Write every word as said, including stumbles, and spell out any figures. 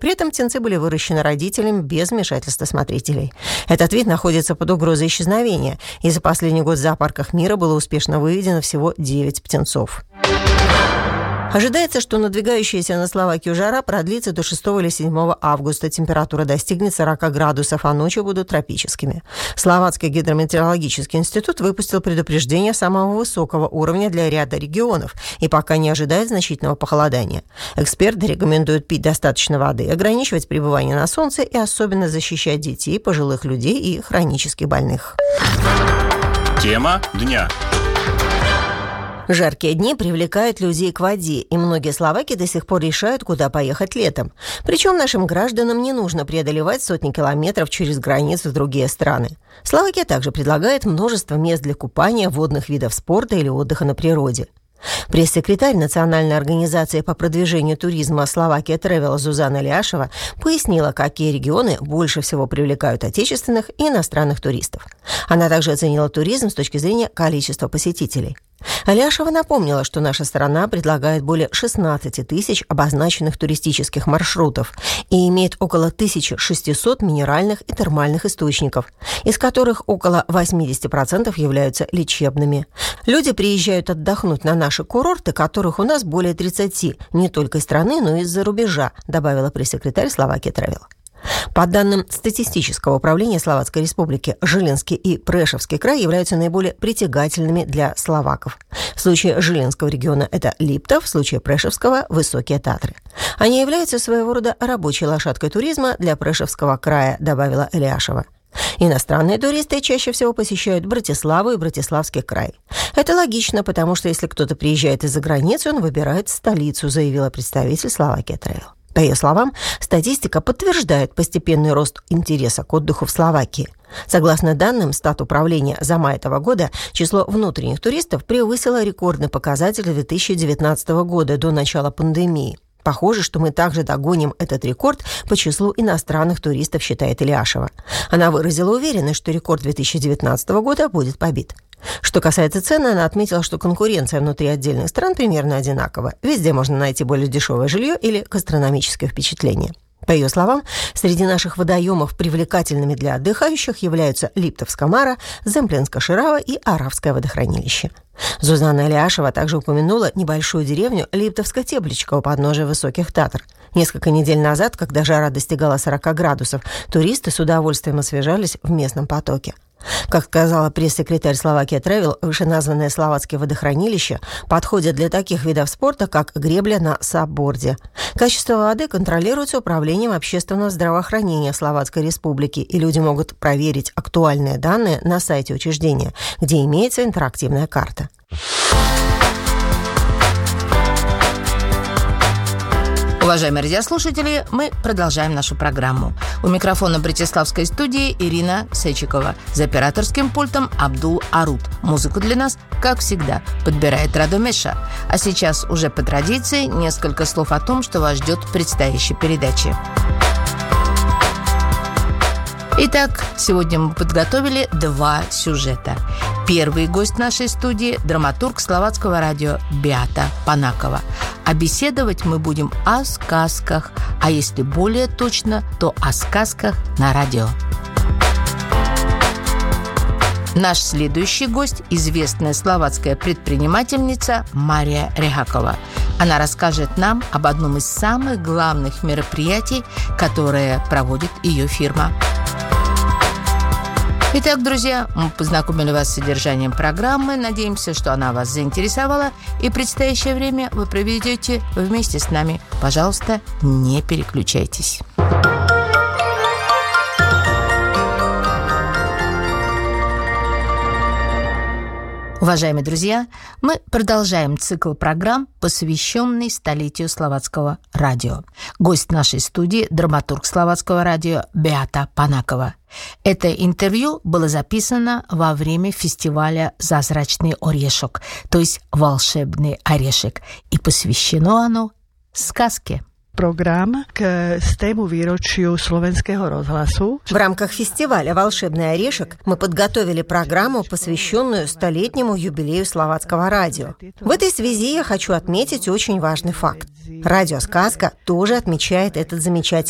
При этом птенцы были выращены родителями без вмешательства смотрителей. Этот вид находится под угрозой исчезновения, и за последний год в зоопарках мира было успешно выведено всего девять птенцов. Ожидается, что надвигающаяся на Словакию жара продлится до шестого или седьмого августа. Температура достигнет сорок градусов, а ночи будут тропическими. Словацкий гидрометеорологический институт выпустил предупреждение самого высокого уровня для ряда регионов и пока не ожидает значительного похолодания. Эксперты рекомендуют пить достаточно воды, ограничивать пребывание на солнце и особенно защищать детей, пожилых людей и хронически больных. Тема дня. Жаркие дни привлекают людей к воде, и многие словаки до сих пор решают, куда поехать летом. Причем нашим гражданам не нужно преодолевать сотни километров через границу в другие страны. Словакия также предлагает множество мест для купания, водных видов спорта или отдыха на природе. Пресс-секретарь Национальной организации по продвижению туризма «Словакия Тревел» Зузана Ляшева пояснила, какие регионы больше всего привлекают отечественных и иностранных туристов. Она также оценила туризм с точки зрения количества посетителей. Ляшева напомнила, что наша страна предлагает более шестнадцать тысяч обозначенных туристических маршрутов и имеет около тысяча шестьсот минеральных и термальных источников, из которых около восемьдесят процентов являются лечебными. Люди приезжают отдохнуть на наши курорты, которых у нас более тридцати, не только из страны, но и из-за рубежа, добавила пресс-секретарь Словакия Тревел. По данным статистического управления Словацкой Республики, Жилинский и Прешевский край являются наиболее притягательными для словаков. В случае Жилинского региона это Липтов, в случае Прешевского – Высокие Татры. Они являются своего рода рабочей лошадкой туризма для Прешевского края, добавила Ляшева. Иностранные туристы чаще всего посещают Братиславу и Братиславский край. Это логично, потому что если кто-то приезжает из-за границы, он выбирает столицу, заявила представитель Словакия Тревел. По ее словам, статистика подтверждает постепенный рост интереса к отдыху в Словакии. Согласно данным статуправления, за май этого года число внутренних туристов превысило рекордный показатель две тысячи девятнадцатого года до начала пандемии. Похоже, что мы также догоним этот рекорд по числу иностранных туристов, считает Ляшева. Она выразила уверенность, что рекорд две тысячи девятнадцатого года будет побит. Что касается цен, она отметила, что конкуренция внутри отдельных стран примерно одинакова. Везде можно найти более дешевое жилье или гастрономическое впечатление. По ее словам, среди наших водоемов привлекательными для отдыхающих являются Липтовска-Мара, Земплинска-Ширава и Аравское водохранилище. Зузана Ляшева также упомянула небольшую деревню Липтовска-Тепличка у подножия Высоких Татр. Несколько недель назад, когда жара достигала сорок градусов, туристы с удовольствием освежались в местном потоке. Как сказала пресс-секретарь Словакия Тревел, вышеназванные словацкие водохранилища подходят для таких видов спорта, как гребля на сапборде. Качество воды контролируется Управлением общественного здравоохранения Словацкой Республики, и люди могут проверить актуальные данные на сайте учреждения, где имеется интерактивная карта. Уважаемые радиослушатели, мы продолжаем нашу программу. У микрофона Братиславской студии Ирина Сечикова. За операторским пультом Абдул Арут. Музыку для нас, как всегда, подбирает Радомеша. А сейчас уже по традиции несколько слов о том, что вас ждет в предстоящей передаче. Итак, сегодня мы подготовили два сюжета. Первый гость нашей студии – драматург словацкого радио Beata Panakova. А беседовать мы будем о сказках, а если более точно, то о сказках на радио. Наш следующий гость – известная словацкая предпринимательница Мария Рехакова. Она расскажет нам об одном из самых главных мероприятий, которое проводит ее фирма. Итак, друзья, мы познакомили вас с содержанием программы. Надеемся, что она вас заинтересовала. И предстоящее время вы проведете вместе с нами. Пожалуйста, не переключайтесь. Уважаемые друзья, мы продолжаем цикл программ, посвященный столетию словацкого радио. Гость нашей студии – драматург словацкого радио Beata Panakova. Это интервью было записано во время фестиваля «Зазрачный орешек», то есть «Волшебный орешек», и посвящено оно сказке. Program k stému výročiu Slovenského rozhlasu. В рамках фестиваля «Волшебный орешек» мы подготовили программу, посвященную столетнему юбилею словацкого радио. В этой связи я хочу отметить очень важный факт. Радиосказка тоже отмечает этот замечательный